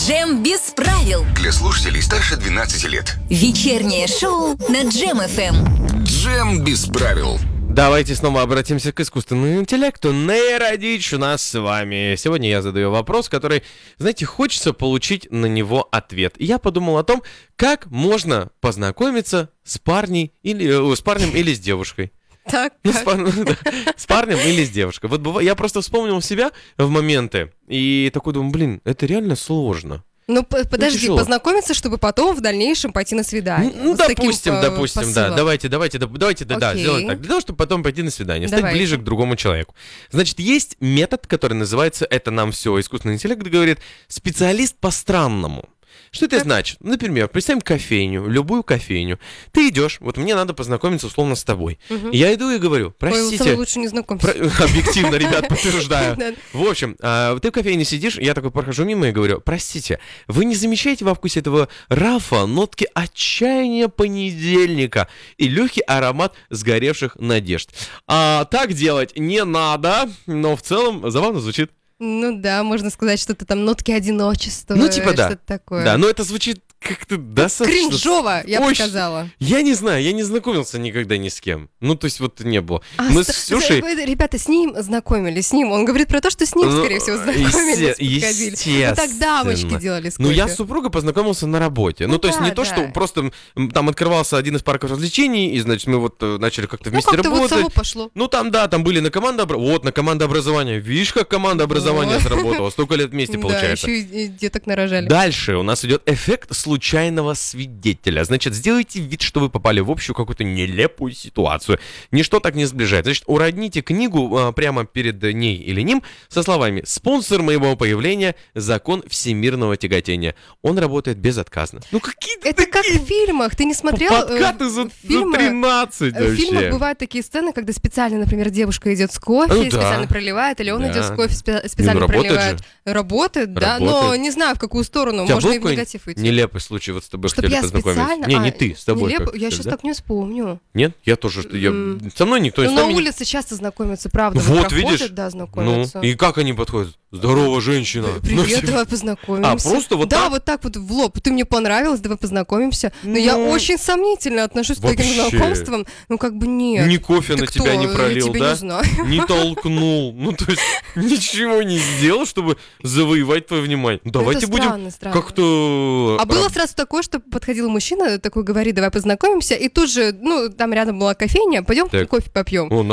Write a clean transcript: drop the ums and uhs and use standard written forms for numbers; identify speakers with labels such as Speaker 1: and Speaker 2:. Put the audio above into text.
Speaker 1: Джем без правил.
Speaker 2: Для слушателей старше 12 лет.
Speaker 1: Вечернее шоу на Джем ФМ.
Speaker 2: Джем без правил.
Speaker 3: Давайте снова обратимся к искусственному интеллекту. Нейродичь у нас с вами. Сегодня я задаю вопрос, который, знаете, хочется получить на него ответ. И я подумал о том, как можно познакомиться с парнем или с девушкой.
Speaker 4: Так,
Speaker 3: С парнем или с девушкой. Вот я просто вспомнил себя в моменты и такой думаю, это реально сложно.
Speaker 4: Ну, подожди,
Speaker 3: тяжело.
Speaker 4: Познакомиться, чтобы потом в дальнейшем пойти на свидание.
Speaker 3: Ну,
Speaker 4: Вот с таким,
Speaker 3: допустим,
Speaker 4: посылом.
Speaker 3: да. Давайте, да,
Speaker 4: Окей.
Speaker 3: сделаем так. Для того, чтобы потом пойти на свидание, стать
Speaker 4: Давайте.
Speaker 3: ближе к другому человеку. Значит, есть метод, который называется, это нам все искусственный интеллект говорит, специалист по странному. Что это значит? Например, представим кофейню, любую кофейню. Ты идешь, вот мне надо познакомиться условно с тобой. Я иду и говорю,
Speaker 4: Ой,
Speaker 3: простите.
Speaker 4: со мной лучше не знакомься.
Speaker 3: Объективно, ребят, подтверждаю.
Speaker 4: Да.
Speaker 3: В общем, ты в кофейне сидишь, я такой прохожу мимо и говорю, простите, вы не замечаете во вкусе этого рафа нотки отчаяния понедельника и легкий аромат сгоревших надежд? Так делать не надо, но в целом забавно звучит.
Speaker 4: Ну да, можно сказать, что-то там нотки одиночества.
Speaker 3: Ну, типа да.
Speaker 4: Что-то такое.
Speaker 3: Да, но это звучит как-то достаточно...
Speaker 4: Кринжово, я бы
Speaker 3: Очень.
Speaker 4: сказала.
Speaker 3: Я не знаю, я не знакомился никогда ни с кем. Ну, то есть вот не было. Мы с Ксюшей...
Speaker 4: Ребята с ним знакомились, с ним. Он говорит про то, что с ним, скорее всего, знакомились, подходили.
Speaker 3: Естественно.
Speaker 4: Ну так дамочки делали с
Speaker 3: Ну,
Speaker 4: кофе.
Speaker 3: я с супругой познакомился на работе. Ну, то есть
Speaker 4: да,
Speaker 3: не то,
Speaker 4: да.
Speaker 3: что просто там открывался один из парков развлечений, и, значит, мы вот начали как-то вместе
Speaker 4: как-то вот
Speaker 3: работать.
Speaker 4: само пошло.
Speaker 3: Ну, там, да, там были на командообразование. Видишь, как команда образования сработала. Столько лет вместе получается.
Speaker 4: Да, еще и деток нарожали.
Speaker 3: Дальше у нас идет эффект случайного свидетеля. Значит, сделайте вид, что вы попали в общую какую-то нелепую ситуацию. Ничто так не сближает. Значит, уродните книгу прямо перед ней или ним со словами «Спонсор моего появления – закон всемирного тяготения». Он работает безотказно. Ну какие-то
Speaker 4: Это как в фильмах. Ты не смотрел
Speaker 3: подкаты за 13
Speaker 4: В фильмах
Speaker 3: вообще.
Speaker 4: бывают такие сцены, когда специально, например, девушка идет с кофе,
Speaker 3: Ну да.
Speaker 4: специально проливает, или он
Speaker 3: Да.
Speaker 4: идет с кофе, специально
Speaker 3: работает
Speaker 4: проливает.
Speaker 3: же.
Speaker 4: Работает, да, но
Speaker 3: Работает.
Speaker 4: не знаю, в какую сторону.
Speaker 3: У тебя
Speaker 4: Можно
Speaker 3: был
Speaker 4: и в
Speaker 3: какой-нибудь
Speaker 4: негатив идти.
Speaker 3: нелепый случай, вот с тобой
Speaker 4: Чтоб
Speaker 3: хотели
Speaker 4: я
Speaker 3: познакомиться?
Speaker 4: специально...
Speaker 3: Не ты, с тобой.
Speaker 4: нелепо?
Speaker 3: как
Speaker 4: Я
Speaker 3: хотели,
Speaker 4: сейчас
Speaker 3: да?
Speaker 4: так не вспомню.
Speaker 3: Нет? Я тоже, со мной никто
Speaker 4: Ну,
Speaker 3: с
Speaker 4: на
Speaker 3: нами не-
Speaker 4: улице часто знакомятся, правда.
Speaker 3: Вот,
Speaker 4: проходят,
Speaker 3: видишь?
Speaker 4: да,
Speaker 3: Ну,
Speaker 4: знакомятся.
Speaker 3: и как они подходят? Здорово, женщина. Ну,
Speaker 4: Привет,
Speaker 3: типа,
Speaker 4: давай познакомимся.
Speaker 3: просто вот
Speaker 4: да,
Speaker 3: так?
Speaker 4: вот так вот в лоб. Ты мне понравилась, давай познакомимся. Но я
Speaker 3: Ну,
Speaker 4: очень сомнительно отношусь к таким
Speaker 3: вообще.
Speaker 4: знакомствам. Ну, как бы нет.
Speaker 3: Ни кофе
Speaker 4: Ты
Speaker 3: на тебя
Speaker 4: кто?
Speaker 3: не пролил,
Speaker 4: Я тебя
Speaker 3: да?
Speaker 4: не знаю.
Speaker 3: Не толкнул. Ну, то есть, ничего не сделал, чтобы завоевать твое внимание. Ну, давайте
Speaker 4: Это
Speaker 3: будем
Speaker 4: странно.
Speaker 3: как-то...
Speaker 4: А было сразу такое, что подходил мужчина, такой говорит, давай познакомимся, и тут же, ну, там рядом была кофейня, пойдем
Speaker 3: Так.
Speaker 4: кофе попьем.
Speaker 3: О,